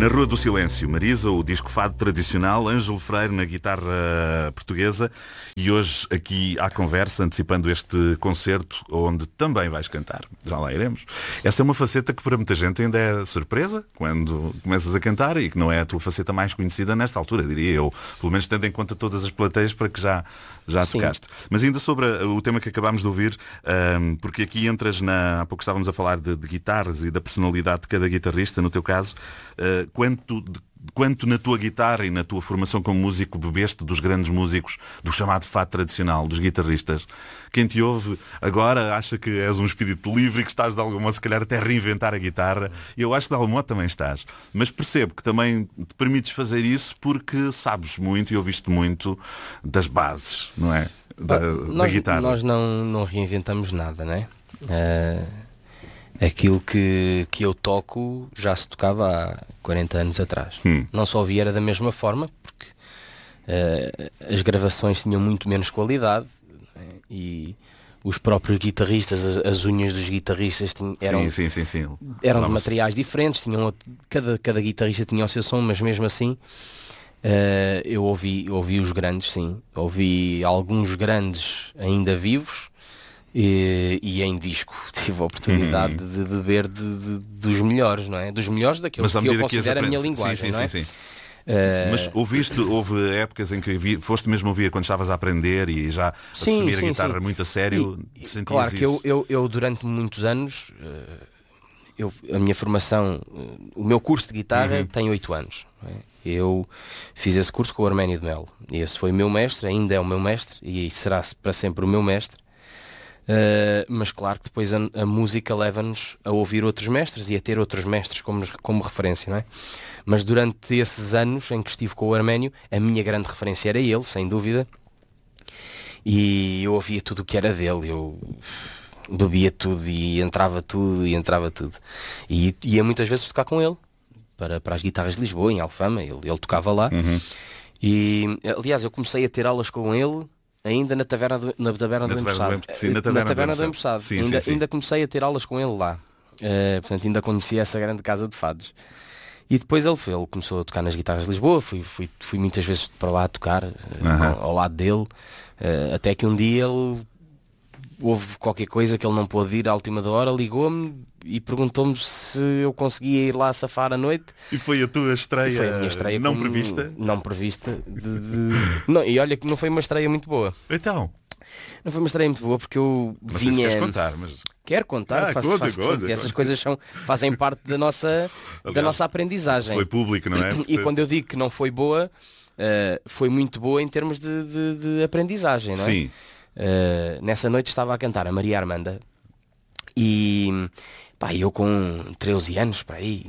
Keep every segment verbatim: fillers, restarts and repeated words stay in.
Na Rua do Silêncio, Marisa, o disco fado tradicional, Ângelo Freire na guitarra portuguesa e hoje aqui à conversa, antecipando este concerto onde também vais cantar. Já lá iremos. Essa é uma faceta que para muita gente ainda é surpresa quando começas a cantar e que não é a tua faceta mais conhecida nesta altura, diria eu. Pelo menos tendo em conta todas as plateias para que já, já tocaste. Mas ainda sobre o tema que acabámos de ouvir, um, porque aqui entras na... Há pouco estávamos a falar de, de guitarras e da personalidade de cada guitarrista, no teu caso. Uh, quanto, de, quanto na tua guitarra e na tua formação como músico bebeste dos grandes músicos, do chamado fado tradicional, dos guitarristas? Quem te ouve agora acha que és um espírito livre e que estás de algum modo, se calhar, até a reinventar a guitarra. E eu acho que de algum modo também estás. Mas percebo que também te permites fazer isso porque sabes muito e ouviste muito das bases, não é? Da, nós, da guitarra. Nós não, não reinventamos nada, não é? Uh... Aquilo que, que eu toco já se tocava há quarenta anos atrás. Hum. Não só ouvia era da mesma forma, porque uh, as gravações tinham muito menos qualidade, né? E os próprios guitarristas, as, as unhas dos guitarristas tinham, eram, sim, sim, sim, sim. eram de materiais diferentes, tinham, cada, cada guitarrista tinha o seu som, mas mesmo assim uh, eu ouvi, ouvi os grandes, sim. Ouvi alguns grandes ainda vivos. E, e em disco tive a oportunidade uhum. de beber de, de, dos melhores, não é? Dos melhores daqueles que eu considero a minha linguagem, sim, sim, não é? Sim, sim. Uh... Mas ouviste, houve épocas em que vi, foste mesmo ouvir quando estavas a aprender e já sim, assumir sim, a guitarra sim. muito a sério? E, claro que eu, eu, eu durante muitos anos, eu, a minha formação, o meu curso de guitarra uhum. tem oito anos. Não é? Eu fiz esse curso com o Arménio de Melo e esse foi o meu mestre, ainda é o meu mestre e será para sempre o meu mestre. Uh, mas claro que depois a, a música leva-nos a ouvir outros mestres e a ter outros mestres como, como referência, não é? Mas durante esses anos em que estive com o Arménio, a minha grande referência era ele, sem dúvida, e eu ouvia tudo o que era dele, eu bebia tudo e entrava tudo e entrava tudo e ia muitas vezes tocar com ele para, para as guitarras de Lisboa, em Alfama, ele, ele tocava lá uhum. E aliás eu comecei a ter aulas com ele ainda na taverna do, na taverna na do Embuçado. Sim, na taverna, na taverna do Embuçado. Ainda, sim, sim. ainda comecei a ter aulas com ele lá. Uh, portanto, ainda conheci essa grande casa de fados. E depois ele, foi, ele começou a tocar nas guitarras de Lisboa. Fui, fui, fui muitas vezes para lá a tocar, uh, uhum. ao, ao lado dele. Uh, até que um dia ele houve qualquer coisa que ele não pôde ir à última da hora, ligou-me e perguntou-me se eu conseguia ir lá safar à noite. E foi a tua estreia, foi a minha estreia não como, prevista? Não prevista. De, de... não, e olha que não foi uma estreia muito boa. Então? Não foi uma estreia muito boa porque eu mas vinha... Mas contar, mas... Quero contar, ah, faço, conta, faço conta, conta. Essas coisas são, fazem parte da nossa, Aliás, da nossa aprendizagem. Foi público, não é? E quando eu digo que não foi boa, uh, foi muito boa em termos de, de, de aprendizagem, não é? Sim. Uh, nessa noite estava a cantar a Maria Armanda e pá, eu com treze anos para aí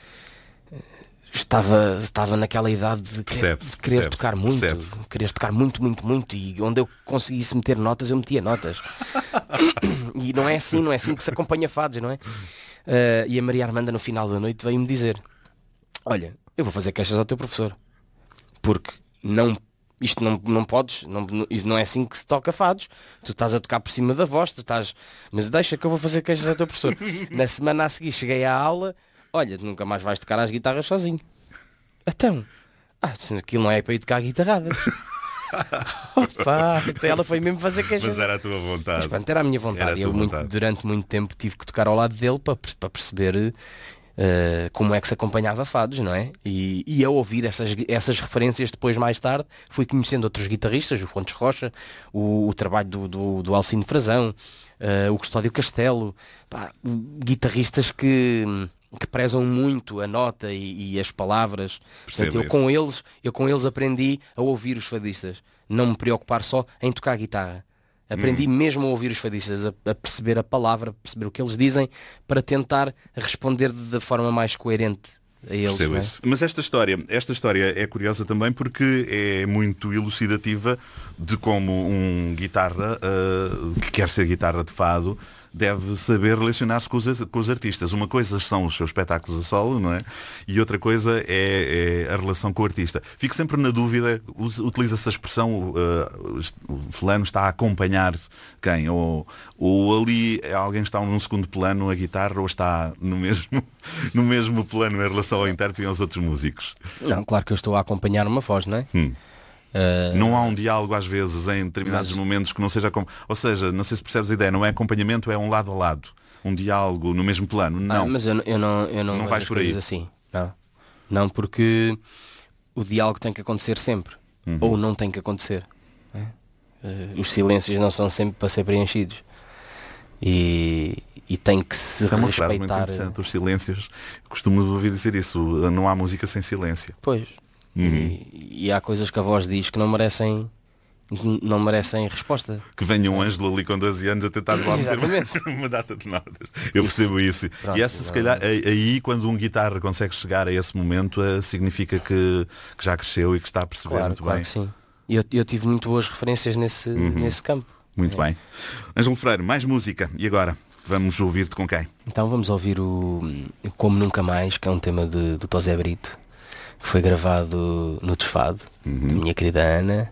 estava, estava naquela idade de querer, de querer tocar muito, querer tocar muito, muito, muito e onde eu conseguisse meter notas eu metia notas. E não é assim, não é assim que se acompanha fados, não é? Uh, e a Maria Armanda no final da noite veio-me dizer: olha, eu vou fazer queixas ao teu professor porque não isto não, não podes, não, isso não é assim que se toca fados. Tu estás a tocar por cima da voz, tu estás, mas deixa que eu vou fazer queixas ao teu professor. Na semana a seguir cheguei à aula, olha, nunca mais vais tocar as guitarras sozinho. Então, ah, aquilo não é para ir tocar guitarradas. Opa, então ela foi mesmo fazer queixas. Mas era a tua vontade. Mas pronto, era a minha vontade. Eu muito, durante muito tempo tive que tocar ao lado dele para, para perceber Uh, como é que se acompanhava fados, não é? E, e a ouvir essas, essas referências depois, mais tarde, fui conhecendo outros guitarristas, o Fontes Rocha, o, o trabalho do, do, do Alcino Frazão, uh, o Custódio Castelo, pá, guitarristas que, que prezam muito a nota e, e as palavras. Portanto, eu com eles, eu com eles aprendi a ouvir os fadistas, não me preocupar só em tocar guitarra. Aprendi hum. mesmo a ouvir os fadistas, a, a perceber a palavra, a perceber o que eles dizem, para tentar responder da forma mais coerente a eles. Percebo isso. Mas esta história, esta história é curiosa também porque é muito elucidativa de como um guitarra, uh, que quer ser guitarra de fado, deve saber relacionar-se com os, com os artistas. Uma coisa são os seus espetáculos a solo, não é? E outra coisa é, é a relação com o artista. Fico sempre na dúvida, utiliza-se a expressão uh, o fulano está a acompanhar quem? Ou, ou ali alguém está num segundo plano a guitarra ou está no mesmo, no mesmo plano em relação ao intérprete e aos outros músicos? Não, claro que eu estou a acompanhar uma voz, não é? Hum. Uh... Não há um diálogo às vezes em determinados Mas... momentos que não seja como... Ou seja, não sei se percebes a ideia, não é acompanhamento, é um lado a lado. Um diálogo no mesmo plano. Não. Ah, mas eu, eu não, eu não, não vais por aí assim. Não. Não, porque o diálogo tem que acontecer sempre. Uhum. Ou não tem que acontecer. É? Uh, os silêncios não são sempre para ser preenchidos. E, e tem que se isso é uma respeitar. Frase muito interessante. Os silêncios, costumo ouvir dizer isso. Não há música sem silêncio. Pois. Uhum. E, e há coisas que a voz diz que não merecem não merecem resposta. Que venha um Ângelo ali com doze anos a tentar lá meter uma data de notas. Eu isso. percebo isso. Pronto, e essa, se calhar, aí quando um guitarra consegue chegar a esse momento, significa que, que já cresceu e que está a perceber claro, muito claro bem. Que sim. E eu, eu tive muito boas referências nesse, uhum. nesse campo. Muito é. bem. Ângelo Freire, mais música. E agora? Vamos ouvir-te com quem? Então vamos ouvir o Como Nunca Mais, que é um tema de, do Tosé Brito, que foi gravado no Desfado, uhum. da minha querida Ana,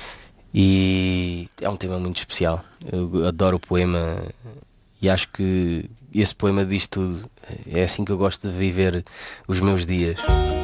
e é um tema muito especial. Eu adoro o poema e acho que esse poema diz tudo. É assim que eu gosto de viver os meus dias.